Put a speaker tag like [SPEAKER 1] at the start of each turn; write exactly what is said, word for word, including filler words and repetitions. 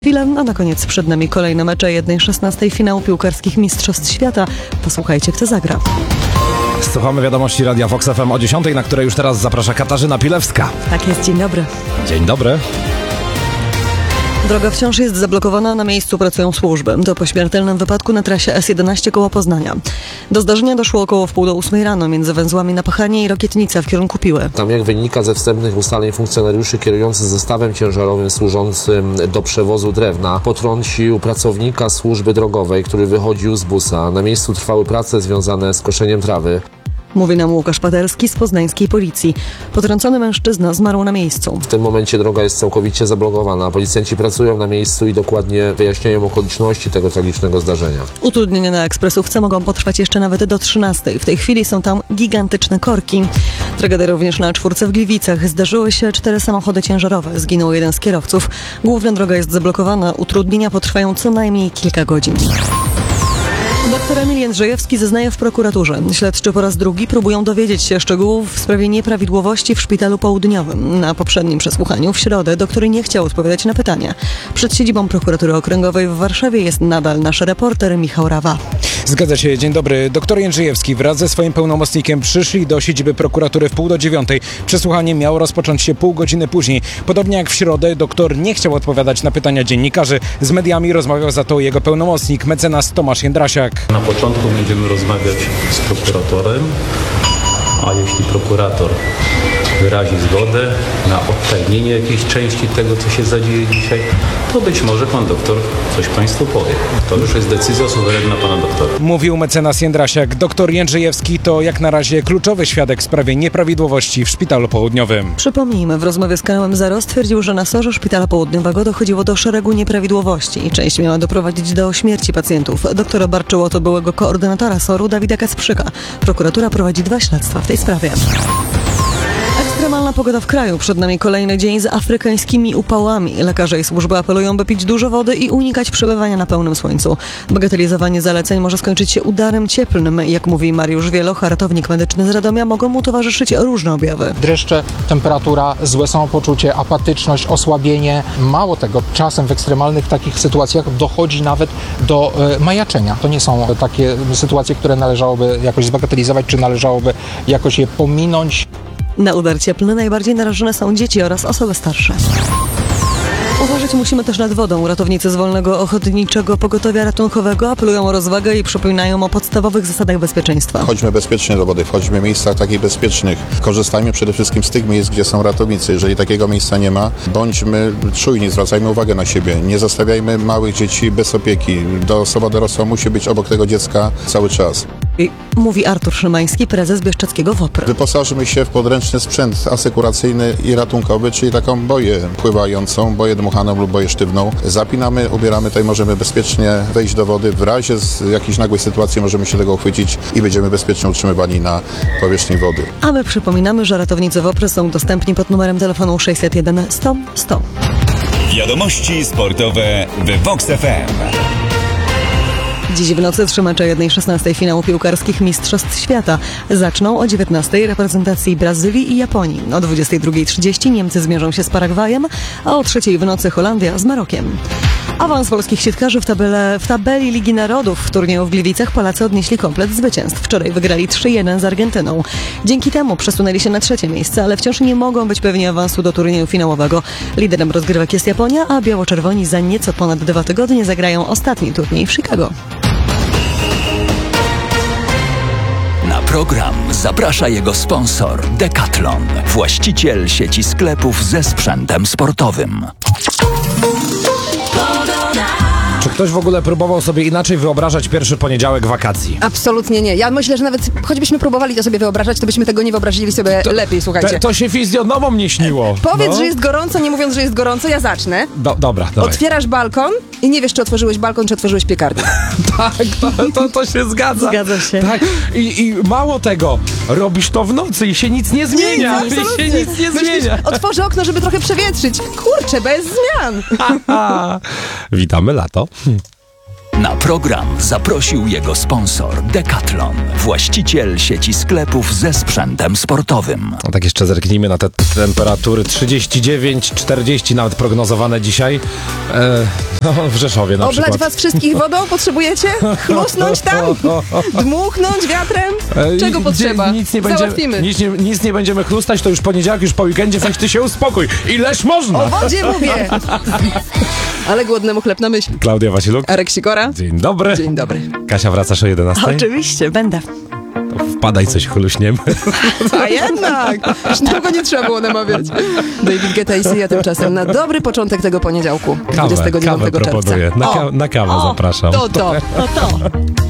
[SPEAKER 1] Chwilę, a na koniec przed nami kolejne mecze jednej szesnastej finału piłkarskich Mistrzostw Świata. Posłuchajcie, kto zagra.
[SPEAKER 2] Słuchamy wiadomości Radia Fox F M o dziesiątej, na które już teraz zaprasza Katarzyna Pilewska.
[SPEAKER 1] Tak jest, dzień dobry.
[SPEAKER 2] Dzień dobry.
[SPEAKER 1] Droga wciąż jest zablokowana, na miejscu pracują służby. To po śmiertelnym wypadku na trasie S jedenaście koło Poznania. Do zdarzenia doszło około wpół do ósmej rano między węzłami Napachanie i Rokietnica w kierunku Piły.
[SPEAKER 3] Tam, jak wynika ze wstępnych ustaleń, funkcjonariuszy kierujący zestawem ciężarowym służącym do przewozu drewna potrącił pracownika służby drogowej, który wychodził z busa. Na miejscu trwały prace związane z koszeniem trawy.
[SPEAKER 1] Mówi nam Łukasz Paderski z poznańskiej policji. Potrącony mężczyzna zmarł na miejscu.
[SPEAKER 3] W tym momencie droga jest całkowicie zablokowana. Policjanci pracują na miejscu i dokładnie wyjaśniają okoliczności tego tragicznego zdarzenia.
[SPEAKER 1] Utrudnienia na ekspresówce mogą potrwać jeszcze nawet do trzynastej. W tej chwili są tam gigantyczne korki. Tragedia również na czwórce w Gliwicach. Zdarzyły się cztery samochody ciężarowe. Zginął jeden z kierowców. Główna droga jest zablokowana. Utrudnienia potrwają co najmniej kilka godzin. Doktor Emil Jędrzejewski zeznaje w prokuraturze. Śledczy po raz drugi próbują dowiedzieć się szczegółów w sprawie nieprawidłowości w Szpitalu Południowym. Na poprzednim przesłuchaniu w środę doktor nie chciał odpowiadać na pytania. Przed siedzibą prokuratury okręgowej w Warszawie jest nadal nasz reporter Michał Rawa.
[SPEAKER 2] Zgadza się, dzień dobry. Doktor Jędrzejewski wraz ze swoim pełnomocnikiem przyszli do siedziby prokuratury w pół do dziewiątej. Przesłuchanie miało rozpocząć się pół godziny później. Podobnie jak w środę, doktor nie chciał odpowiadać na pytania dziennikarzy. Z mediami rozmawiał za to jego pełnomocnik, mecenas Tomasz Jędrasiak.
[SPEAKER 4] Na początku będziemy rozmawiać z prokuratorem, a jeśli prokurator wyrazi zgodę na odtajnienie jakiejś części tego, co się zadzieje dzisiaj, to być może pan doktor coś państwu powie. To już jest decyzja suwerenna pana doktora.
[SPEAKER 2] Mówił mecenas Jędrasiak. Doktor Jędrzejewski to jak na razie kluczowy świadek w sprawie nieprawidłowości w Szpitalu Południowym.
[SPEAKER 1] Przypomnijmy, w rozmowie z kanałem Zero stwierdził, że na sorze Szpitala Południowego dochodziło do szeregu nieprawidłowości i część miała doprowadzić do śmierci pacjentów. Doktor obarczył o to byłego koordynatora soru Dawida Kacprzyka. Prokuratura prowadzi dwa śledztwa w tej sprawie. Ekstremalna pogoda w kraju. Przed nami kolejny dzień z afrykańskimi upałami. Lekarze i służby apelują, by pić dużo wody i unikać przebywania na pełnym słońcu. Bagatelizowanie zaleceń może skończyć się udarem cieplnym. Jak mówi Mariusz Wieloch, ratownik medyczny z Radomia, mogą mu towarzyszyć różne objawy.
[SPEAKER 5] Dreszcze, temperatura, złe samopoczucie, apatyczność, osłabienie. Mało tego, czasem w ekstremalnych takich sytuacjach dochodzi nawet do e, majaczenia. To nie są takie sytuacje, które należałoby jakoś zbagatelizować, czy należałoby jakoś je pominąć.
[SPEAKER 1] Na udar cieplny najbardziej narażone są dzieci oraz osoby starsze. Uważać musimy też nad wodą. Ratownicy z Wolnego Ochotniczego Pogotowia Ratunkowego apelują o rozwagę i przypominają o podstawowych zasadach bezpieczeństwa.
[SPEAKER 6] Chodźmy bezpiecznie do wody, wchodźmy w miejscach takich bezpiecznych. Korzystajmy przede wszystkim z tych miejsc, gdzie są ratownicy. Jeżeli takiego miejsca nie ma, bądźmy czujni, zwracajmy uwagę na siebie. Nie zostawiajmy małych dzieci bez opieki. Do osoba dorosła musi być obok tego dziecka cały czas.
[SPEAKER 1] I mówi Artur Szymański, prezes Bieszczadzkiego W O P R.
[SPEAKER 6] Wyposażmy się w podręczny sprzęt asekuracyjny i ratunkowy, czyli taką boję pływającą, boję dmuchaną lub boję sztywną. Zapinamy, ubieramy, tutaj możemy bezpiecznie wejść do wody. W razie z jakiejś nagłej sytuacji możemy się tego uchwycić i będziemy bezpiecznie utrzymywani na powierzchni wody.
[SPEAKER 1] A my przypominamy, że ratownicy W O P R są dostępni pod numerem telefonu sześćset jeden sto sto.
[SPEAKER 7] Wiadomości sportowe w Vox F M.
[SPEAKER 1] Dziś w nocy trzy mecze jednej szesnastej finału piłkarskich Mistrzostw Świata. Zaczną o dziewiętnastej reprezentacji Brazylii i Japonii. O dwudziestej drugiej trzydzieści Niemcy zmierzą się z Paragwajem, a o trzeciej w nocy Holandia z Marokiem. Awans polskich siatkarzy w, tabele, w tabeli Ligi Narodów w turnieju w Gliwicach Polacy odnieśli komplet zwycięstw. Wczoraj wygrali trzy jeden z Argentyną. Dzięki temu przesunęli się na trzecie miejsce, ale wciąż nie mogą być pewni awansu do turnieju finałowego. Liderem rozgrywek jest Japonia, a biało-czerwoni za nieco ponad dwa tygodnie zagrają ostatni turniej w Chicago.
[SPEAKER 7] Na program zaprasza jego sponsor Decathlon, właściciel sieci sklepów ze sprzętem sportowym.
[SPEAKER 2] Czy ktoś w ogóle próbował sobie inaczej wyobrażać pierwszy poniedziałek wakacji?
[SPEAKER 8] Absolutnie nie. Ja myślę, że nawet choćbyśmy próbowali to sobie wyobrażać, to byśmy tego nie wyobrazili sobie
[SPEAKER 2] to,
[SPEAKER 8] lepiej, słuchajcie.
[SPEAKER 2] To, to się fizjonomom nie śniło.
[SPEAKER 8] Powiedz,
[SPEAKER 2] no.
[SPEAKER 8] że jest gorąco, nie mówiąc, że jest gorąco, ja zacznę.
[SPEAKER 2] Do, dobra, dawaj.
[SPEAKER 8] Otwierasz balkon i nie wiesz, czy otworzyłeś balkon, czy otworzyłeś piekarnię.
[SPEAKER 2] Tak, to, to, to się zgadza.
[SPEAKER 1] Zgadza się.
[SPEAKER 2] Tak. I, I mało tego, robisz to w nocy i się nic nie zmienia.
[SPEAKER 8] Nic,
[SPEAKER 2] I się nic nie
[SPEAKER 8] Myślisz,
[SPEAKER 2] zmienia.
[SPEAKER 8] otworzę okno, żeby trochę przewietrzyć. Kurczę, bez zmian.
[SPEAKER 2] Witamy lato.
[SPEAKER 9] Na program zaprosił jego sponsor Decathlon, właściciel sieci sklepów ze sprzętem sportowym.
[SPEAKER 10] No tak jeszcze zerknijmy na te temperatury trzydzieści dziewięć, czterdzieści nawet prognozowane dzisiaj e, no, w Rzeszowie na
[SPEAKER 8] Oblać
[SPEAKER 10] przykład.
[SPEAKER 8] was wszystkich wodą potrzebujecie? Chlusnąć tam? Dmuchnąć wiatrem? Czego
[SPEAKER 10] E,
[SPEAKER 8] potrzeba?
[SPEAKER 10] Nic nie, będzie,
[SPEAKER 8] Załatwimy.
[SPEAKER 10] nic, nie, nic nie będziemy chlustać, to już poniedziałek, już po weekendzie, weź ty się uspokój. Ileż można?
[SPEAKER 8] O wodzie mówię! Ale głodnemu chleb na myśl.
[SPEAKER 10] Klaudia Wasiluk.
[SPEAKER 8] Arek Sikora.
[SPEAKER 10] Dzień dobry.
[SPEAKER 8] Dzień dobry.
[SPEAKER 10] Kasia, wracasz o jedenastej?
[SPEAKER 1] Oczywiście, będę.
[SPEAKER 10] Wpadaj, coś chluśniemy.
[SPEAKER 8] A jednak! Już tego nie trzeba było namawiać. David Guetta i Sia tymczasem na dobry początek tego poniedziałku,
[SPEAKER 10] Kawę,
[SPEAKER 8] dwudziestego dziewiątego
[SPEAKER 10] kawę
[SPEAKER 8] czerwca.
[SPEAKER 10] proponuję. Na, ka-
[SPEAKER 8] O,
[SPEAKER 10] na kawę
[SPEAKER 8] o,
[SPEAKER 10] zapraszam.
[SPEAKER 8] To to.
[SPEAKER 1] To to.